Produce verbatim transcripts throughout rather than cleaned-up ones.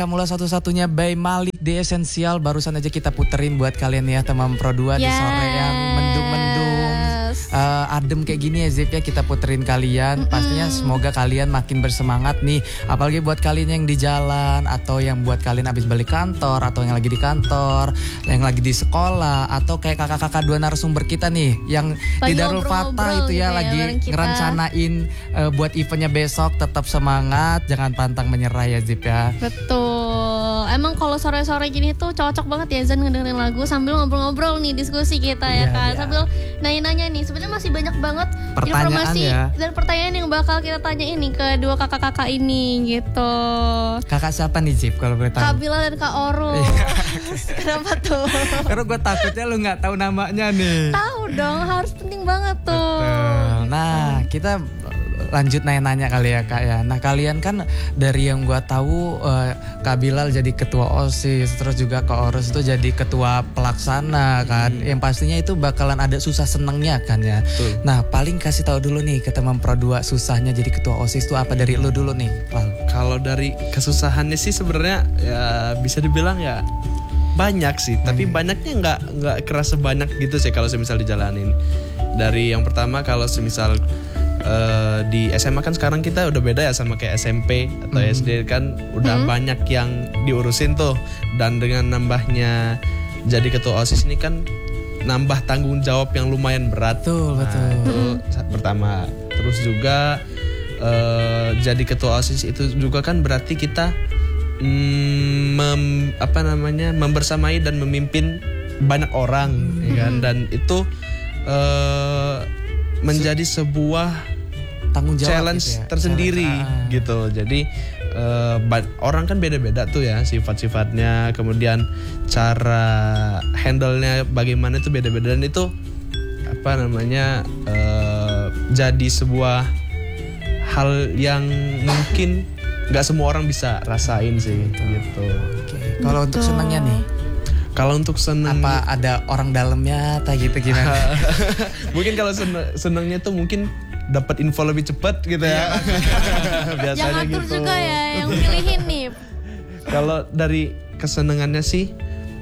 Mula satu-satunya by Malik di Esensial. Barusan aja kita puterin buat kalian ya teman Pro dua yes. Di sore yang mendung-mendung uh, adem kayak gini ya Zip ya. Kita puterin kalian. Mm-mm. Pastinya semoga kalian makin bersemangat nih. Apalagi buat kalian yang di jalan, atau yang buat kalian abis balik kantor, atau yang lagi di kantor, yang lagi di sekolah, atau kayak kakak-kakak dua narasumber kita nih yang lagi di Darul Fatah itu ya, gitu lagi ya, ngerencanain uh, buat eventnya besok. Tetap semangat, jangan pantang menyerah ya Zip ya. Betul. Emang kalau sore-sore gini tuh cocok banget ya Zan ngedengerin lagu sambil ngobrol-ngobrol nih, diskusi kita ya, ya kan ya. Sambil nanya-nanya nih. Sebenarnya masih banyak banget pertanyaan informasi ya. Dan pertanyaan yang bakal kita tanya ini ke dua kakak-kakak ini gitu. Kakak siapa nih Zip kalau boleh tahu? Kak Bila dan Kak Oru. Kenapa tuh? Karena gue takutnya lu nggak tahu namanya nih. Tahu dong, harus penting banget tuh. Betul. Nah kita lanjut nanya-nanya kali ya Kak ya. Nah kalian kan dari yang gue tahu uh, Kak Bilal jadi ketua OSIS, terus juga Kak Orus itu jadi ketua pelaksana kan. Hmm. Yang pastinya itu bakalan ada susah senengnya kan ya. Betul. Nah paling kasih tahu dulu nih ke teman Pro dua susahnya jadi ketua OSIS itu apa dari lu dulu nih. Wow. Kalau dari kesusahannya sih sebenarnya ya bisa dibilang ya banyak sih, hmm. tapi banyaknya nggak nggak kerasa banyak gitu sih kalau semisal dijalanin. Dari yang pertama kalau semisal Uh, di S M A kan sekarang kita udah beda ya sama kayak S M P atau mm. S D kan udah mm. banyak yang diurusin tuh, dan dengan nambahnya jadi ketua OSIS ini kan nambah tanggung jawab yang lumayan berat. Betul, nah, betul. Itu mm. pertama. Terus juga uh, jadi ketua OSIS itu juga kan berarti kita mm, mem, apa namanya membersamai dan memimpin banyak orang, mm. ya kan? Dan itu uh, menjadi sebuah tanggung jawab challenge gitu ya, tersendiri ah. gitu. Jadi uh, orang kan beda-beda tuh ya sifat-sifatnya, kemudian cara handle-nya bagaimana itu beda-beda, dan itu apa namanya uh, jadi sebuah hal yang mungkin nggak semua orang bisa rasain sih gitu. Okay. Kalau untuk senangnya nih, kalau untuk seneng apa ada orang dalamnya atau gitu gimana? Mungkin kalau seneng, senengnya tuh mungkin dapat info lebih cepat gitu ya. Biasanya yang ngatur gitu. juga ya, yang pilihin nih. Kalau dari kesenangannya sih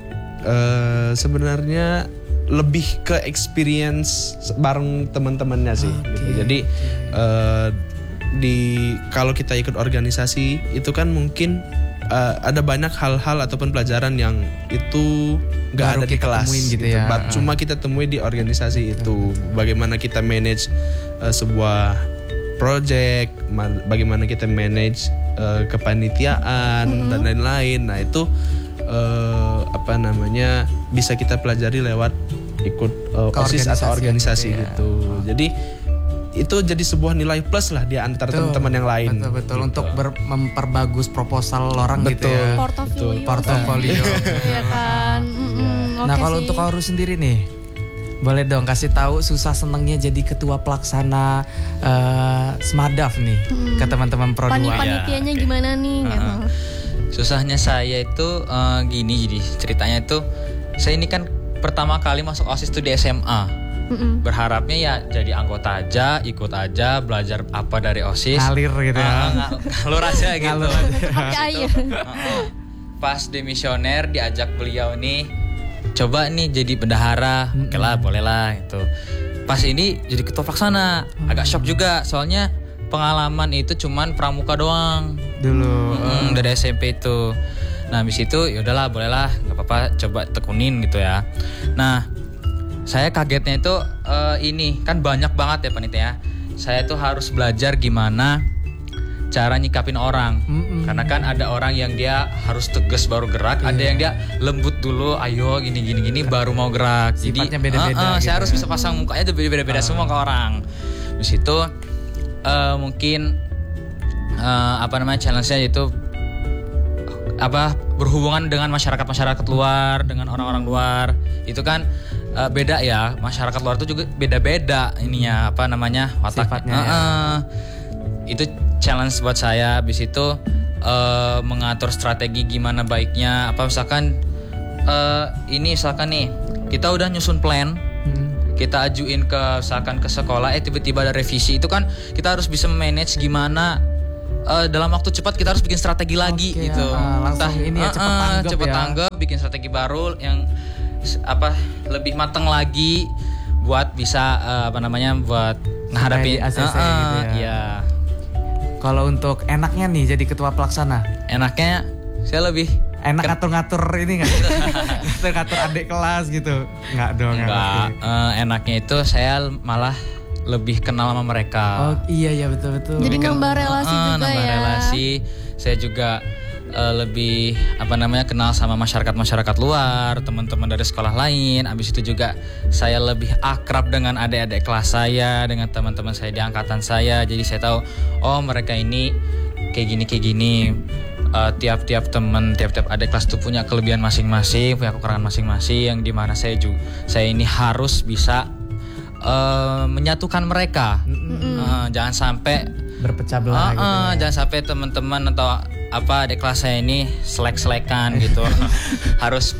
uh, sebenarnya lebih ke experience bareng teman-temannya sih. Okay. Gitu. Jadi uh, di kalau kita ikut organisasi itu kan mungkin Uh, ada banyak hal-hal ataupun pelajaran yang itu nggak ada di kelas gitu, gitu. Ya. Cuma kita temui di organisasi itu. Bagaimana kita manage uh, sebuah project, ma- bagaimana kita manage uh, kepanitiaan mm-hmm. dan lain-lain. Nah itu uh, apa namanya bisa kita pelajari lewat ikut uh, OSIS atau organisasi gitu. gitu. Oh. Jadi itu jadi sebuah nilai plus lah di antara betul, teman-teman yang lain. Betul betul gitu. Untuk ber, memperbagus proposal orang betul, gitu ya. Portofolio. Portofolio. Iya kan. Mm-hmm. Nah okay kalau sih. untuk Aurus sendiri nih, boleh dong kasih tahu susah senengnya jadi ketua pelaksana uh, Smadaf nih hmm. ke teman-teman Pro dua. Panitianya ya, gimana nih? Uh, gitu. Susahnya saya itu uh, gini, jadi ceritanya itu saya ini kan pertama kali masuk OSIS itu di S M A. Mm-mm. Berharapnya ya jadi anggota aja, ikut aja, belajar apa dari OSIS. Ngalir gitu ya. Uh, ngalur aja gitu. Pakai air. Pas di misioner diajak beliau nih, coba nih jadi bendahara. Mm-hmm. Oke lah, boleh lah itu. Pas ini jadi ketua pelaksana, mm-hmm. agak shock juga soalnya pengalaman itu cuman pramuka doang. Dulu mm-hmm, dari S M P itu. Nah, habis itu ya udahlah, bolehlah, enggak apa-apa, coba tekunin gitu ya. Nah, saya kagetnya itu uh, ini kan banyak banget ya panitia. Saya tuh harus belajar gimana cara nyikapin orang. Mm-mm. Karena kan ada orang yang dia harus tegas baru gerak, yeah. ada yang dia lembut dulu, ayo gini gini gini baru mau gerak. Sifatnya jadi beda-beda. Uh, uh, gitu saya ya. harus bisa pasang mukanya tuh beda-beda uh. semua ke orang. Terus itu uh, mungkin uh, apa namanya challenge-nya itu apa berhubungan dengan masyarakat-masyarakat luar, dengan orang-orang luar. Itu kan Uh, beda ya, masyarakat luar itu juga beda-beda ininya apa namanya wataknya. Uh, uh, ya. Itu challenge buat saya. Habis itu uh, mengatur strategi gimana baiknya. Apa misalkan uh, ini misalkan nih kita udah nyusun plan, hmm. kita ajuin ke misalkan ke sekolah, eh tiba-tiba ada revisi. Itu kan kita harus bisa manage gimana uh, dalam waktu cepat kita harus bikin strategi lagi Oke, gitu. uh, langsung Entah, ini ya, uh, cepet uh, tanggap cepet ya. tanggap, bikin strategi baru yang s- apa lebih matang lagi buat bisa uh, apa namanya buat menghadapi di A C C gitu ya. Iya. Kalau untuk enaknya nih jadi ketua pelaksana, Enaknya saya lebih enak ngatur-ngatur ini nggak? Ngatur-ngatur adik kelas gitu? Nggak dong. nggak enggak pasti. uh, enaknya itu saya malah lebih kenal sama mereka. Oh iya iya betul betul. Jadi Lebih ken- nambah relasi uh, juga nambah ya. relasi. Saya juga uh, lebih apa namanya kenal sama masyarakat-masyarakat luar, teman-teman dari sekolah lain. Abis itu juga saya lebih akrab dengan adik-adik kelas saya, dengan teman-teman saya di angkatan saya. Jadi saya tahu, oh mereka ini kayak gini kayak gini. Uh, tiap-tiap teman, tiap-tiap adik kelas itu punya kelebihan masing-masing, punya kekurangan masing-masing. Yang dimana saya juga, saya ini harus bisa uh, menyatukan mereka. Uh, jangan sampai Berpecah belah Ah, gitu. ah, ya. jangan sampai teman-teman atau apa adik kelas saya ini selek-selekan gitu. Harus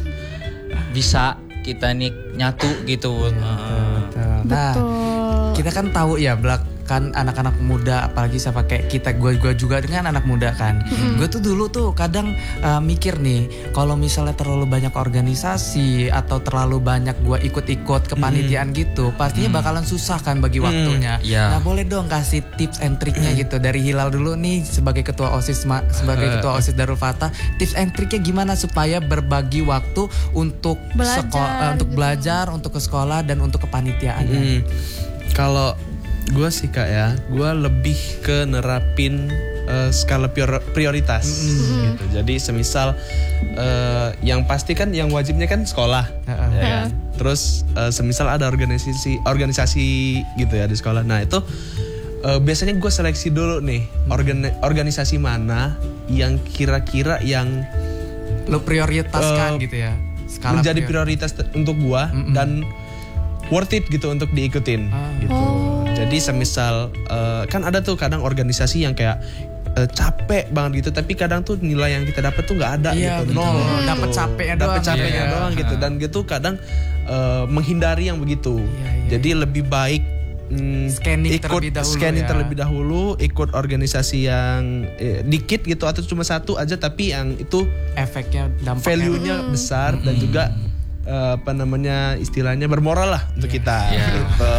bisa kita nih nyatu gitu. Ah. Betul. Nah, Betul. kita kan tahu ya Blak, kan anak-anak muda apalagi sama kayak kita, gue gua juga dengan anak muda kan. Gue tuh dulu tuh kadang uh, mikir nih, kalau misalnya terlalu banyak organisasi atau terlalu banyak gue ikut-ikut kepanitiaan gitu, pastinya bakalan susah kan bagi waktunya. Iya. Nah, boleh dong kasih tips and triknya gitu dari Hilal dulu nih sebagai ketua OSIS ma- sebagai ketua OSIS Darul Fatah, tips and triknya gimana supaya berbagi waktu untuk Belajar sekolah, untuk gitu. belajar, untuk ke sekolah dan untuk kepanitiaannya. Hmm, kalau gue sih kak ya, gue lebih ke nerapin uh, skala prior- prioritas gitu. Jadi semisal uh, yang pasti kan yang wajibnya kan sekolah, Heeh. ya kan? Terus uh, semisal ada organisasi organisasi gitu ya di sekolah. Nah itu uh, biasanya gue seleksi dulu nih organi- organisasi mana yang kira-kira yang Lo prioritaskan Eh, gitu ya. Skala menjadi prior- prioritas te- untuk gua dan worth it gitu untuk diikutin Ah. gitu. Jadi semisal eh, kan ada tuh kadang organisasi yang kayak eh, capek banget gitu, tapi kadang tuh nilai yang kita dapat tuh nggak ada Iya, gitu, betul. nol. Hmm. gitu. Dapet capeknya Dapet doang. capeknya Iya. doang gitu, dan gitu kadang eh, menghindari yang begitu. Iya, iya. Jadi lebih baik mm, Scanning ikut terlebih dahulu scanning ya. terlebih dahulu, ikut organisasi yang eh, dikit gitu atau cuma satu aja tapi yang itu efeknya dampaknya. value-nya besar dan juga eh, apa namanya istilahnya bermoral lah untuk kita. Iya. Gitu.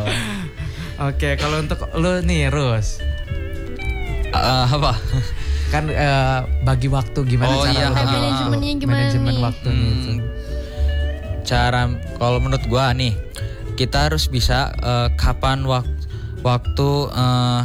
Oke, kalau untuk lo nih Rus, Ah, apa? kan eh, bagi waktu gimana Oh, cara iya. lo bagi Time waktu? managementnya gimana Manajemen nih? waktu Hmm. gitu. Cara kalau menurut gua nih, kita harus bisa eh, kapan wak- waktu eh,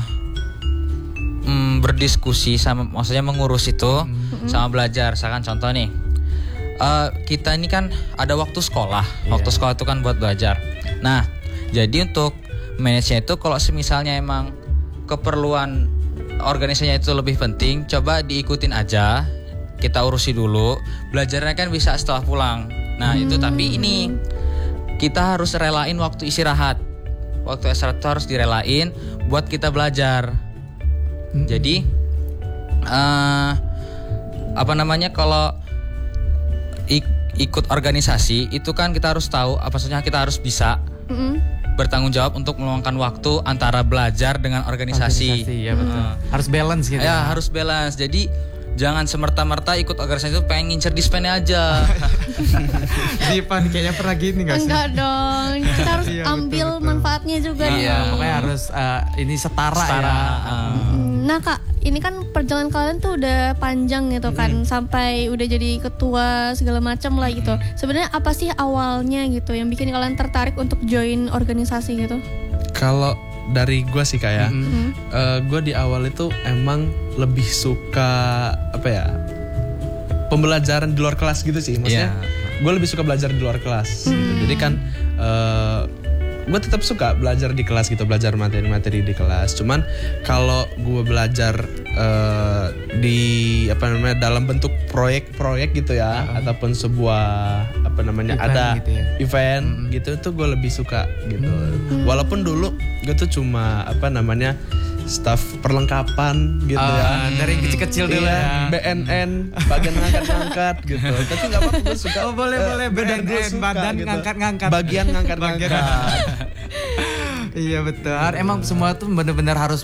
mm, berdiskusi sama, maksudnya mengurus itu sama belajar. Misalkan contoh nih, eh, kita ini kan ada waktu sekolah, waktu sekolah itu kan buat belajar. Nah, jadi untuk manage itu kalau semisalnya emang keperluan organisasinya itu lebih penting, coba diikutin aja, kita urusi dulu. Belajarnya kan bisa setelah pulang. Nah itu tapi ini kita harus relain waktu istirahat. Waktu istirahat itu harus direlain buat kita belajar. Jadi eh, apa namanya kalau ik- ikut organisasi itu kan kita harus tahu apa saja kita harus bisa Mm-mm. bertanggung jawab untuk meluangkan waktu antara belajar dengan organisasi. Organisasi, ya betul. Harus balance gitu. Ya harus balance. Jadi jangan semerta-merta ikut organisasi itu pengen ngincer dispennya aja. Dipan kayaknya pernah gini gak sih? Enggak dong, kita harus Iya, ambil betul, betul. manfaatnya juga. Iya. nih. Pokoknya harus eh, ini setara, Setara. ya. Hmm, Nah kak, ini kan perjalanan kalian tuh udah panjang gitu kan, sampai udah jadi ketua segala macam lah gitu. Sebenarnya apa sih awalnya gitu yang bikin kalian tertarik untuk join organisasi gitu? Kalau dari gue sih kayak, Mm-mm. gue di awal itu emang lebih suka apa ya, pembelajaran di luar kelas gitu sih. Maksudnya Iya. gue lebih suka belajar di luar kelas. gitu. Jadi kan gue tetap suka belajar di kelas gitu, belajar materi-materi di kelas. Cuman kalau gue belajar eh, di apa namanya dalam bentuk proyek-proyek gitu ya, ataupun sebuah apa namanya Event ada gitu ya. event gitu, itu gue lebih suka gitu. Walaupun dulu gue tuh cuma apa namanya staff perlengkapan gitu Ah, ya. dari yang kecil-kecil dulu Iya, ya. B N N, bagian ngangkat-ngangkat gitu. Tapi nggak apa-apa, gue suka. Oh, boleh, eh, boleh. bener, B N N, gue suka badan gitu. ngangkat-ngangkat. Bagian ngangkat-ngangkat. Iya betul. Emang semua tuh benar-benar harus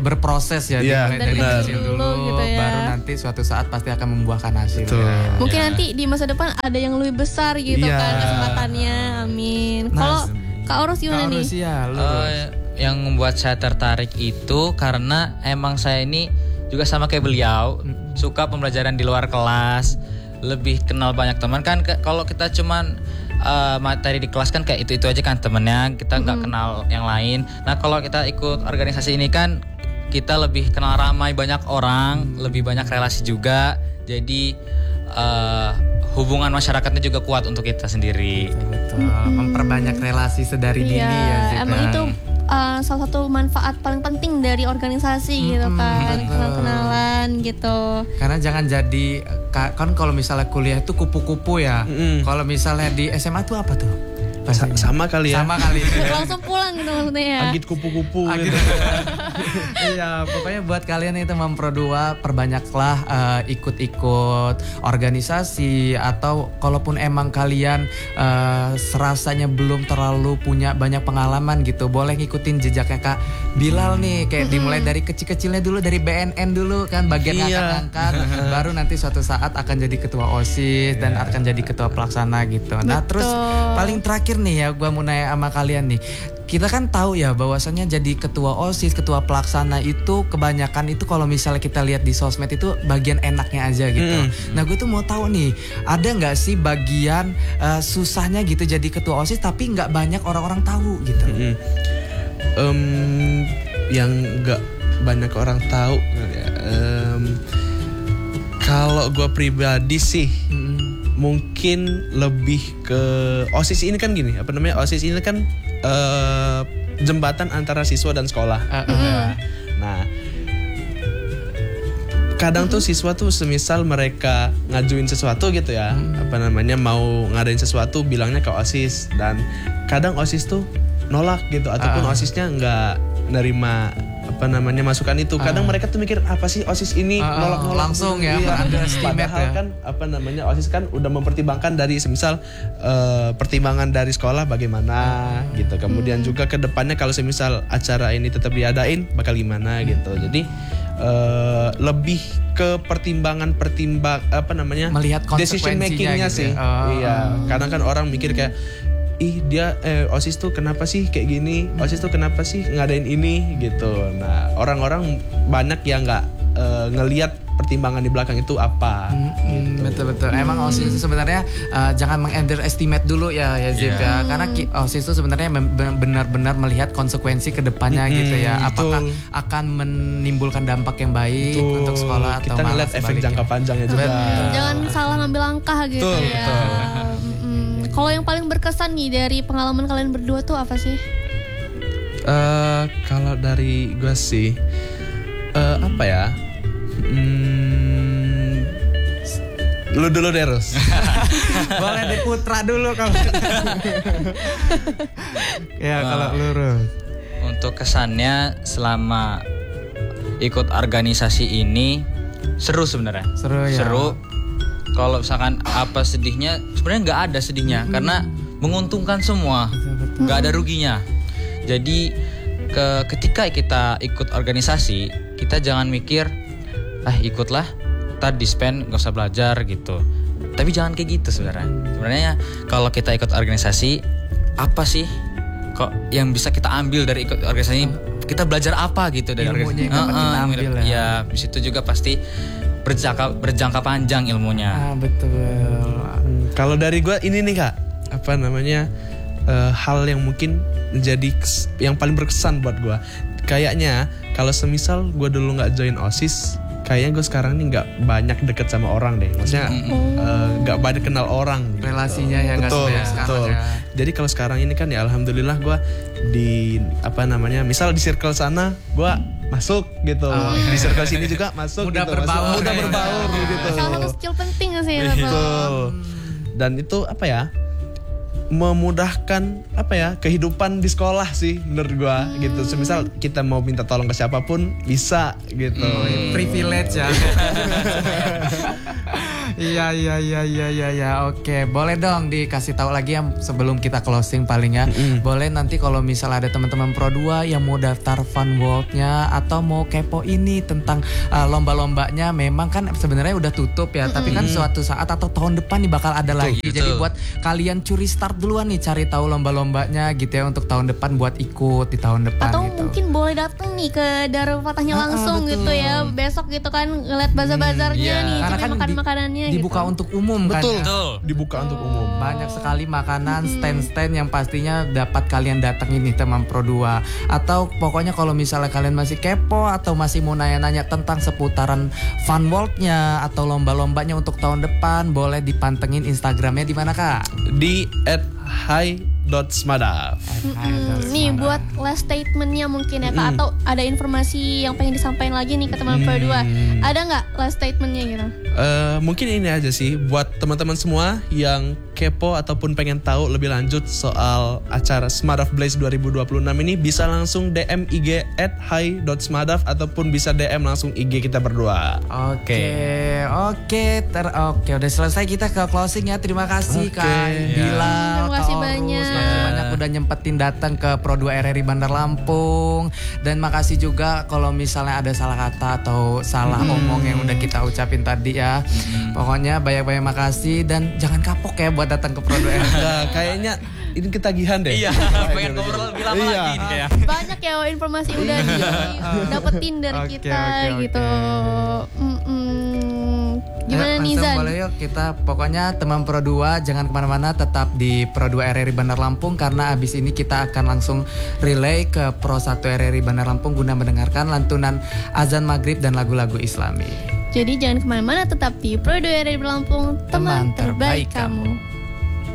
berproses ya, Iya, dimulai dari benar. kecil dulu, Dulu gitu ya. baru nanti suatu saat pasti akan membuahkan hasil. Betul. Ya. Mungkin Ya. nanti di masa depan ada yang lebih besar gitu Iya. kan kesempatannya. Amin. Nah, Kalau Kak Orus gimana Kak nih? Orus ya, lu. Eh, yang membuat saya tertarik itu karena emang saya ini juga sama kayak beliau, suka pembelajaran di luar kelas, lebih kenal banyak teman kan. ke- Kalau kita cuman eh, materi di kelas kan kayak itu itu aja kan temennya, kita nggak kenal yang lain. Nah kalau kita ikut organisasi ini kan kita lebih kenal ramai banyak orang, lebih banyak relasi juga. Jadi eh, hubungan masyarakatnya juga kuat untuk kita sendiri. Betul, memperbanyak relasi sedari dini Iya, ya Zip, emang ya. itu uh, salah satu manfaat paling penting dari organisasi gitu kan, betul. kenal-kenalan gitu. Karena jangan jadi ka- kan kalau misalnya kuliah itu kupu-kupu ya. Mm-mm. Kalau misalnya di S M A tuh apa tuh? Sa- Bahasanya? sama kali ya. Sama kali. Langsung pulang gitu maksudnya ya. Agit kupu-kupu Ah, gitu. gitu. Iya, pokoknya buat kalian itu Mempro dua perbanyaklah eh, ikut-ikut organisasi atau kalaupun emang kalian eh, serasanya belum terlalu punya banyak pengalaman gitu, boleh ngikutin jejaknya Kak Bilal nih, kayak dimulai dari kecil-kecilnya dulu, dari B N N dulu kan, bagian Iya. ngangkat-ngangkat, baru nanti suatu saat akan jadi ketua OSIS dan akan jadi ketua pelaksana gitu. Nah, terus paling terakhir nih ya, gua mau nanya sama kalian nih. Kita kan tahu ya bahwasannya jadi ketua OSIS, ketua pelaksana itu kebanyakan itu kalau misalnya kita lihat di sosmed itu bagian enaknya aja gitu. Hmm. Nah, gue tuh mau tahu nih, ada nggak sih bagian eh, susahnya gitu jadi ketua OSIS tapi nggak banyak orang-orang tahu gitu? Mm. Em, yang nggak banyak orang tahu ya, em, kalau gue pribadi sih Mm-mm. mungkin lebih ke OSIS ini kan gini, apa namanya, OSIS ini kan eh, jembatan antara siswa dan sekolah. Eh, eh. Nah, kadang tuh siswa tuh semisal mereka ngajuin sesuatu gitu ya, apa namanya, mau ngadain sesuatu bilangnya ke OSIS, dan kadang OSIS tuh nolak gitu, ataupun Ah. OSISnya nggak nerima apa namanya masukan itu. Kadang mereka tuh mikir apa sih OSIS ini Ah, ah, nolak-nolak langsung gitu. ya, Iya. underestimate Padahal ya. kan apa namanya, OSIS kan udah mempertimbangkan dari semisal eh, pertimbangan dari sekolah bagaimana gitu. Kemudian juga ke depannya kalau semisal acara ini tetap diadain bakal gimana gitu. Jadi eh, lebih ke pertimbangan pertimbang apa namanya, Melihat decision konsekuensinya makingnya gitu sih. ya. Oh. Iya, kadang kan orang mikir kayak, ih dia eh, OSIS tuh kenapa sih kayak gini, OSIS tuh kenapa sih ngadain ini gitu. Nah, orang-orang banyak yang nggak eh, ngelihat pertimbangan di belakang itu apa. Hmm, betul-betul. Emang OSIS itu sebenarnya uh, jangan mengunderestimate dulu ya, ya Zip ya. Karena ki- OSIS itu sebenarnya mem- benar-benar melihat konsekuensi ke depannya Mm-mm, gitu ya. Apakah betul. akan menimbulkan dampak yang baik Tuh, untuk sekolah atau kita malah ngeliat efek sebaliknya. jangka panjangnya juga. Betul. Jangan salah ngambil langkah gitu Betul, ya. betul. Mm-mm. Kalau yang paling berkesan nih dari pengalaman kalian berdua tuh apa sih? Eh, kalau dari gue sih eh, apa ya? Hmm, lu dulu deh, Rus. Boleh di Putra dulu kalau. Ya kalau Wah. lurus. Untuk kesannya selama ikut organisasi ini seru sebenarnya. Seru ya. Seru. Kalau misalkan apa sedihnya, sebenarnya nggak ada sedihnya karena menguntungkan semua, nggak ada ruginya. Jadi ke ketika kita ikut organisasi, kita jangan mikir, ah ikutlah, ntar di spend nggak usah belajar gitu. Tapi jangan kayak gitu sebenarnya. Sebenarnya kalau kita ikut organisasi, apa sih kok yang bisa kita ambil dari ikut organisasi ini? Kita belajar apa gitu dari Ilmunya organisasi? yang dapat kita Heeh, ambil ya. ya, di situ juga pasti berjangka berjangka panjang ilmunya. Ah betul. Hmm, Kalau dari gue ini nih Kak, apa namanya, eh, hal yang mungkin menjadi kes- yang paling berkesan buat gue. Kayaknya kalau semisal gue dulu nggak join OSIS, kayaknya gue sekarang nih nggak banyak deket sama orang deh. Maksudnya eh, nggak banyak kenal orang. gitu. Relasinya ya nggak betul, sebanyak sekarang betul. ya. Jadi kalau sekarang ini kan ya alhamdulillah gue di apa namanya, misal di circle sana gue masuk gitu, Oh, di circle sini juga masuk Mudah gitu, berbaur masuk, mudah ya. berbaur gitu. Salah satu skill penting sih ya, Bang. Betul. Dan itu apa ya? memudahkan apa ya kehidupan di sekolah sih menurut gua hmm. gitu. Semisal kita mau minta tolong ke siapapun bisa gitu. Hmm. Privilege ya. Iya iya iya iya iya ya. Oke, boleh dong dikasih tahu lagi yang sebelum kita closing paling ya. Mm-hmm. Boleh nanti kalau misal ada teman-teman Pro dua yang mau daftar Fun World-nya atau mau kepo ini tentang uh, lomba-lombanya, memang kan sebenarnya udah tutup ya, mm-hmm. tapi kan suatu saat atau tahun depan nih bakal ada lagi. Betul, Jadi betul. buat kalian curi start duluan nih cari tahu lomba-lombanya gitu ya untuk tahun depan buat ikut di tahun depan atau gitu. mungkin boleh datang nih ke Darul Fatahnya langsung ah, gitu ya. Besok gitu kan ngeliat bazar-bazarnya hmm, yeah. nih, karena kan makan di, makanannya dibuka gitu. untuk umum kan. Betul. Betul. Dibuka untuk umum. Banyak sekali makanan, stand-stand yang pastinya dapat kalian datengin nih teman Pro dua. Atau pokoknya kalau misalnya kalian masih kepo atau masih mau nanya-nanya tentang seputaran Fun World-nya atau lomba-lombanya untuk tahun depan, boleh dipantengin Instagramnya di mana Kak? Di at hi dot smadaf. Mm-hmm. Nih buat last statementnya mungkin ya Kak, mm. atau ada informasi yang pengen disampaikan lagi nih ke teman mm. Pro dua. Ada nggak last statementnya gitu? Uh, mungkin ini aja sih buat teman-teman semua yang kepo ataupun pengen tahu lebih lanjut soal acara Smadaf Blaze dua ribu dua puluh enam ini, bisa langsung D M I G at hi dot smadaf ataupun bisa D M langsung I G kita berdua. Oke, oke, ter oke udah selesai kita ke closing ya. Terima kasih okay. Kak Bilal, terima kasih Kak banyak. Orus, makasih banyak udah nyempetin datang ke Pro dua R R I Bandar Lampung, dan makasih juga kalau misalnya ada salah kata atau salah hmm. omong yang udah kita ucapin tadi ya. Hmm. Pokoknya banyak-banyak makasih dan jangan kapok ya buat datang ke Pro dua R R I. Nah, kayaknya ini ketagihan deh. Iya, pengen ngobrol lebih lama iya. lagi nih kayak. Banyak ya informasi udah dapetin dari okay, kita okay, gitu. Okay. Gimana nih Zan? Boleh yuk kita pokoknya teman Pro dua jangan kemana-mana, tetap di Pro dua R R I Bandar Lampung karena abis ini kita akan langsung relay ke Pro satu R R I Bandar Lampung guna mendengarkan lantunan azan maghrib dan lagu-lagu Islami. Jadi jangan kemana-mana, tetap di Pro dua R R I Bandar Lampung, teman, teman terbaik, terbaik kamu. kamu.